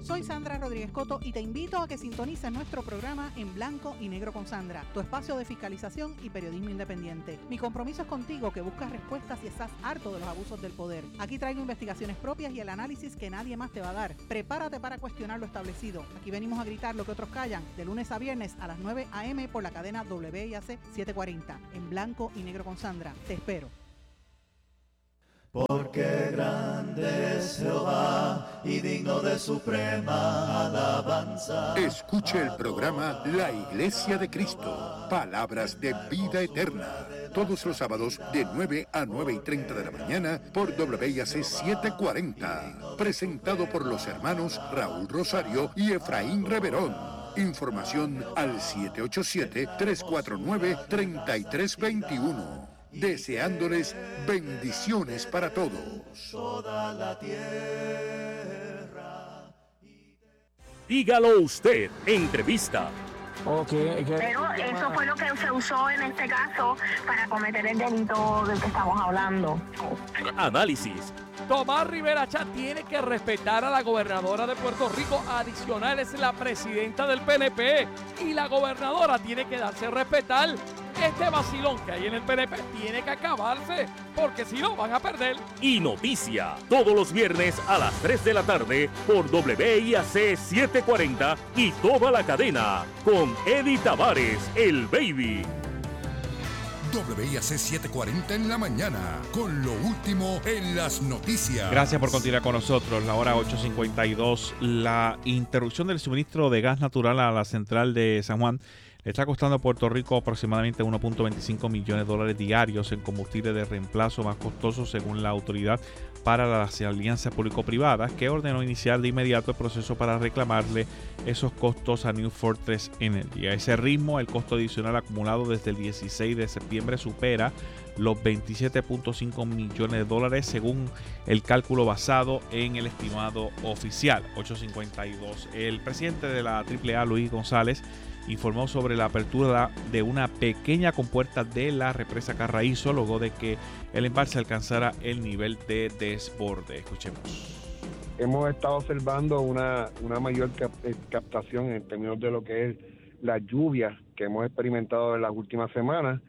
Soy Sandra Rodríguez Coto y te invito a que sintonices nuestro programa En Blanco y Negro con Sandra, tu espacio de fiscalización y periodismo independiente. Mi compromiso es contigo, que buscas respuestas y estás harto de los abusos del poder. Aquí traigo investigaciones propias y el análisis que nadie más te va a dar. Prepárate para cuestionar lo establecido. Aquí venimos a gritar lo que otros callan, de lunes a viernes a las 9 a.m. por la cadena WIAC 740. En Blanco y Negro con Sandra. Te espero. Porque grande es Jehová y digno de suprema alabanza. Escuche el programa La Iglesia de Cristo, palabras de vida eterna, todos los sábados de 9 a 9:30 de la mañana por WIAC 740, presentado por los hermanos Raúl Rosario y Efraín Reverón. Información al 787-349-3321. Deseándoles bendiciones para todos. Toda la tierra. Dígalo usted, entrevista. Pero eso fue lo que se usó en este caso para cometer el delito del que estamos hablando. Análisis. Tomás Rivera Chat tiene que respetar a la gobernadora de Puerto Rico. Adicional, es la presidenta del PNP y la gobernadora tiene que darse a respetar. Este vacilón que hay en el PNP tiene que acabarse, porque si no van a perder. Y noticia, todos los viernes a las 3 de la tarde por WIAC 740 y toda la cadena, con Eddie Tavares, el Baby. WIAC 740 en la mañana, con lo último en las noticias. Gracias por continuar con nosotros. La hora 8:52. La interrupción del suministro de gas natural a la central de San Juan le está costando a Puerto Rico aproximadamente $1.25 millones diarios en combustible de reemplazo más costoso, según la Autoridad para las Alianzas Público-Privadas, que ordenó iniciar de inmediato el proceso para reclamarle esos costos a New Fortress Energy. A ese ritmo, el costo adicional acumulado desde el 16 de septiembre supera los $27.5 millones, según el cálculo basado en el estimado oficial. 852. El presidente de la AAA, Luis González, informó sobre la apertura de una pequeña compuerta de la represa Carraízo luego de que el embalse alcanzara el nivel de desborde. Escuchemos. Hemos estado observando una mayor captación en términos de lo que es las lluvias que hemos experimentado en las últimas semanas.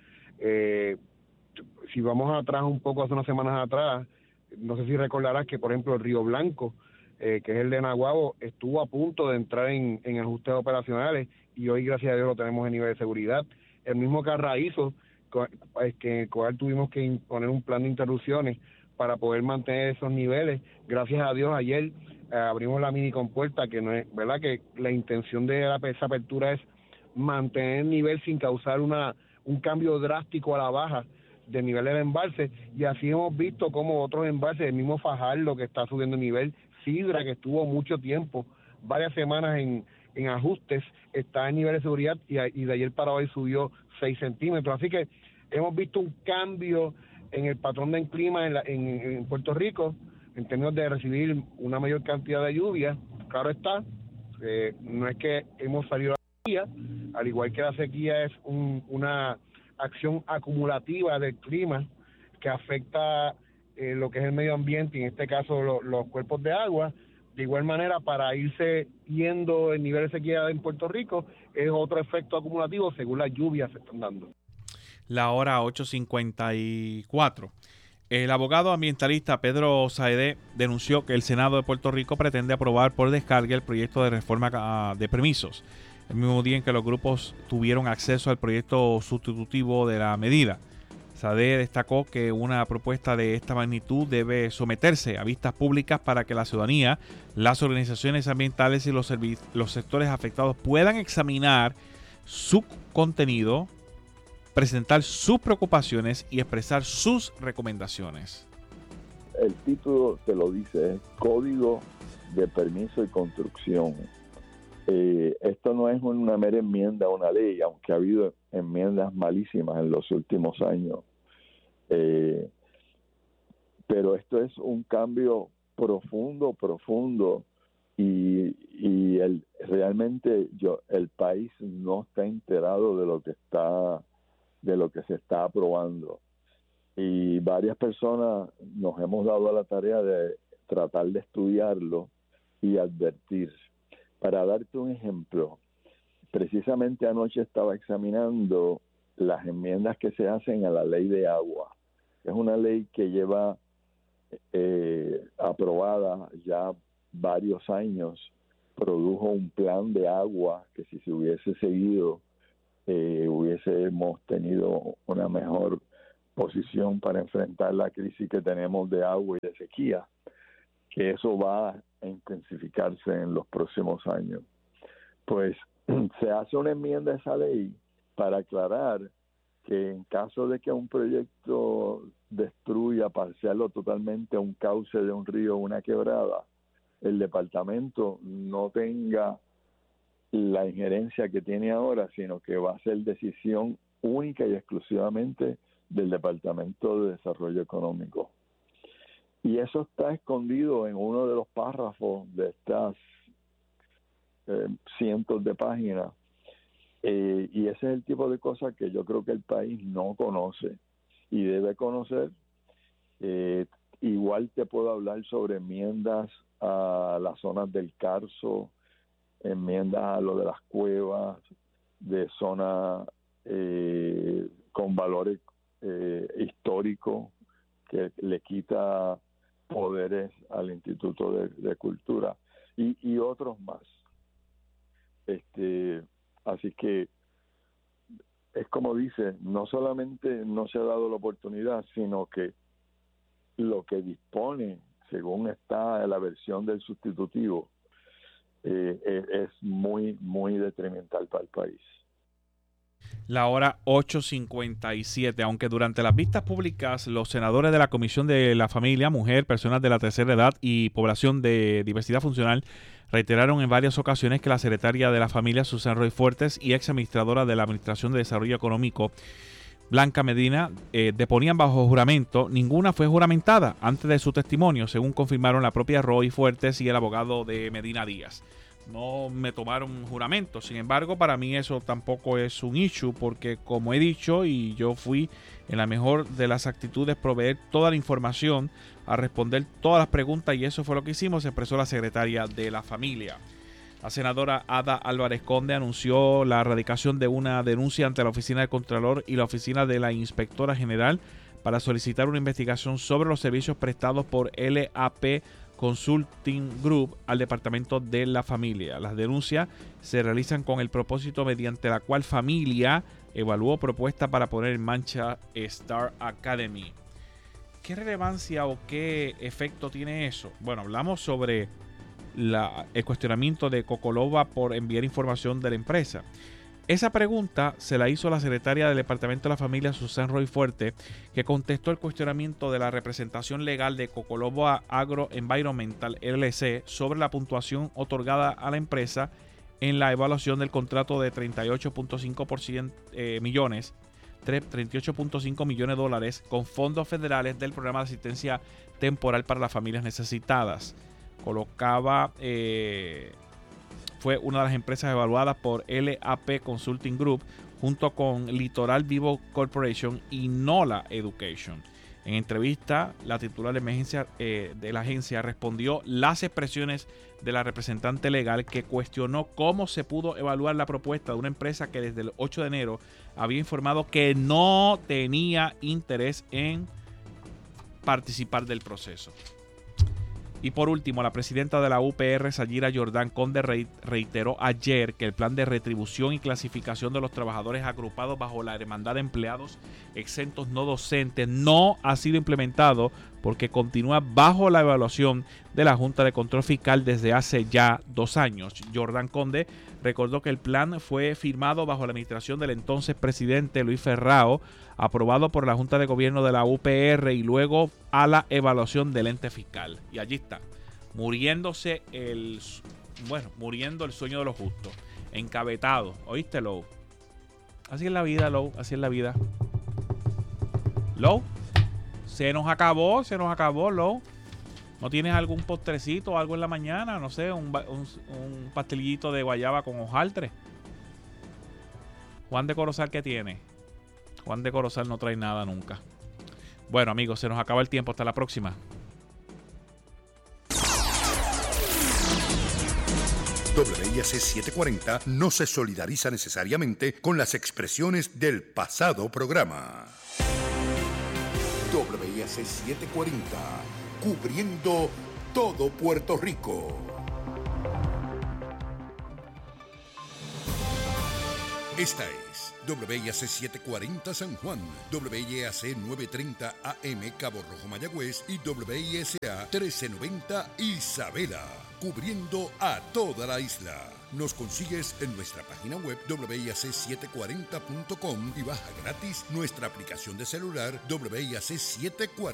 Si vamos atrás un poco, hace unas semanas atrás, no sé si recordarás que, por ejemplo, el Río Blanco, que es el de Naguabo, estuvo a punto de entrar en ajustes operacionales y hoy, gracias a Dios, lo tenemos en nivel de seguridad. El mismo Carraízo, que el cual tuvimos que imponer un plan de interrupciones para poder mantener esos niveles. Gracias a Dios, ayer abrimos la mini compuerta, que no es verdad que la intención de esa apertura es mantener el nivel sin causar un cambio drástico a la baja de nivel del embalse, y así hemos visto como otros embalses, el mismo Fajardo que está subiendo el nivel, Sidra, que estuvo mucho tiempo, varias semanas en ajustes, está en nivel de seguridad y de ayer para hoy subió 6 centímetros. Así que hemos visto un cambio en el patrón del clima en Puerto Rico, en términos de recibir una mayor cantidad de lluvia. Claro está, no es que hemos salido de la sequía, al igual que la sequía es una acción acumulativa del clima que afecta lo que es el medio ambiente, y en este caso los cuerpos de agua. De igual manera, para irse yendo el nivel de sequía en Puerto Rico, es otro efecto acumulativo según las lluvias se están dando. La hora 8:54. El abogado ambientalista Pedro Saedé denunció que el Senado de Puerto Rico pretende aprobar por descarga el proyecto de reforma de permisos, el mismo día en que los grupos tuvieron acceso al proyecto sustitutivo de la medida. Saedé destacó que una propuesta de esta magnitud debe someterse a vistas públicas para que la ciudadanía, las organizaciones ambientales y los sectores afectados puedan examinar su contenido, presentar sus preocupaciones y expresar sus recomendaciones. El título te lo dice, es Código de Permiso y Construcción. Esto no es una mera enmienda a una ley, aunque ha habido enmiendas malísimas en los últimos años. Pero esto es un cambio profundo y realmente el país no está enterado de lo que se está aprobando, y varias personas nos hemos dado a la tarea de tratar de estudiarlo y advertir. Para darte un ejemplo, precisamente anoche estaba examinando las enmiendas que se hacen a la ley de agua. Es una ley que lleva aprobada ya varios años, produjo un plan de agua que si se hubiese seguido hubiésemos tenido una mejor posición para enfrentar la crisis que tenemos de agua y de sequía, que eso va a intensificarse en los próximos años. Pues se hace una enmienda a esa ley para aclarar que en caso de que un proyecto destruya parcial o totalmente un cauce de un río o una quebrada, el departamento no tenga la injerencia que tiene ahora, sino que va a ser decisión única y exclusivamente del Departamento de Desarrollo Económico. Y eso está escondido en uno de los párrafos de estas cientos de páginas. Y ese es el tipo de cosas que yo creo que el país no conoce y debe conocer. Igual te puedo hablar sobre enmiendas a las zonas del Carso, enmiendas a lo de las cuevas, de zonas con valores históricos, que le quita poderes al Instituto de Cultura y otros más. Así que es como dice, no solamente no se ha dado la oportunidad, sino que lo que dispone, según está la versión del sustitutivo, es muy, muy detrimental para el país. La hora 8:57. Aunque durante las vistas públicas los senadores de la Comisión de la Familia, Mujer, Personas de la Tercera Edad y Población de Diversidad Funcional reiteraron en varias ocasiones que la secretaria de la Familia, Susan Roy Fuertes, y ex administradora de la Administración de Desarrollo Económico, Blanca Medina, deponían bajo juramento, ninguna fue juramentada antes de su testimonio, según confirmaron la propia Roy Fuertes y el abogado de Medina Díaz. No me tomaron juramento. Sin embargo, para mí eso tampoco es un issue, porque como he dicho, y yo fui en la mejor de las actitudes, proveer toda la información, a responder todas las preguntas, y eso fue lo que hicimos, expresó la secretaria de la Familia. La senadora Ada Álvarez Conde anunció la erradicación de una denuncia ante la Oficina del Contralor y la Oficina de la Inspectora General para solicitar una investigación sobre los servicios prestados por LAP Consulting Group al Departamento de la Familia. Las denuncias se realizan con el propósito mediante la cual Familia evaluó propuesta para poner en marcha Star Academy. ¿Qué relevancia o qué efecto tiene eso? Bueno, hablamos sobre el cuestionamiento de Cocoloba por enviar información de la empresa. Esa pregunta se la hizo la secretaria del Departamento de la Familia, Susan Roy Fuerte, que contestó el cuestionamiento de la representación legal de Cocoloba Agro Environmental LLC sobre la puntuación otorgada a la empresa en la evaluación del contrato de 38.5 millones de dólares con fondos federales del programa de asistencia temporal para las familias necesitadas. Colocaba fue una de las empresas evaluadas por LAP Consulting Group junto con Litoral Vivo Corporation y NOLA Education. En entrevista, la titular de la agencia respondió las expresiones de la representante legal, que cuestionó cómo se pudo evaluar la propuesta de una empresa que desde el 8 de enero había informado que no tenía interés en participar del proceso. Y por último, la presidenta de la UPR, Sayira Jordán Conde, reiteró ayer que el plan de retribución y clasificación de los trabajadores agrupados bajo la Hermandad de Empleados Exentos No Docentes no ha sido implementado porque continúa bajo la evaluación de la Junta de Control Fiscal desde hace ya 2 años. Jordán Conde recordó que el plan fue firmado bajo la administración del entonces presidente Luis Ferrao, aprobado por la Junta de Gobierno de la UPR y luego a la evaluación del ente fiscal. Y allí está, muriendo el sueño de los justos, encavetado. ¿Oíste, Low? Así es la vida, Low, así es la vida. Low, se nos acabó, Low. ¿No tienes algún postrecito o algo en la mañana? No sé, un pastelillito de guayaba con hojaldre. Juan de Corozal, ¿qué tiene? Juan de Corozal no trae nada nunca. Bueno, amigos, se nos acaba el tiempo. Hasta la próxima. WIAC 740 no se solidariza necesariamente con las expresiones del pasado programa. WIAC 740, cubriendo todo Puerto Rico. Esta es WIAC 740 San Juan, WIAC 930 AM Cabo Rojo Mayagüez y WISA 1390 Isabela, cubriendo a toda la isla. Nos consigues en nuestra página web WIAC740.com y baja gratis nuestra aplicación de celular WIAC 740.